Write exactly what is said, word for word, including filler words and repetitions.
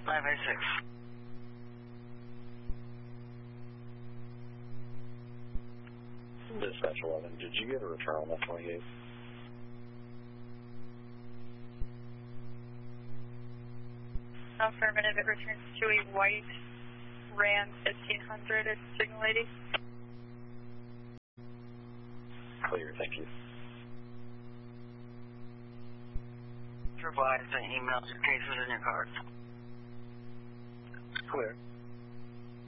five eight six. Dispatch eleven, did you get a return on that twenty-eight? Affirmative, it returns to a white Ram fifteen hundred at Signal eighty. Clear, thank you. Provide the emails and cases in your card. Clear.